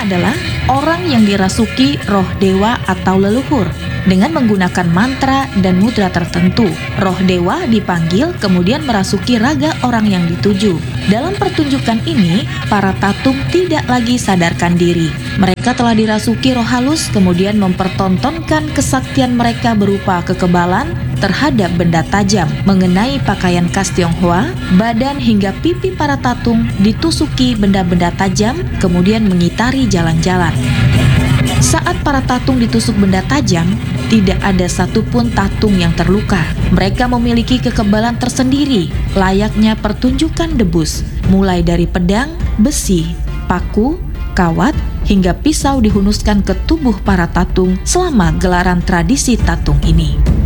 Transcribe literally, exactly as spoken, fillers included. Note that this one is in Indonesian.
adalah orang yang dirasuki roh dewa atau leluhur. Dengan menggunakan mantra dan mudra tertentu, roh dewa dipanggil kemudian merasuki raga orang yang dituju. Dalam pertunjukan ini, para tatung tidak lagi sadarkan diri. Mereka telah dirasuki roh halus kemudian mempertontonkan kesaktian mereka berupa kekebalan terhadap benda tajam. Mengenai pakaian khas Tionghoa, badan hingga pipi para tatung ditusuki benda-benda tajam kemudian mengitari jalan-jalan. Saat para tatung ditusuk benda tajam, tidak ada satupun tatung yang terluka. Mereka memiliki kekebalan tersendiri, layaknya pertunjukan debus, mulai dari pedang, besi, paku, kawat, hingga pisau dihunuskan ke tubuh para tatung selama gelaran tradisi tatung ini.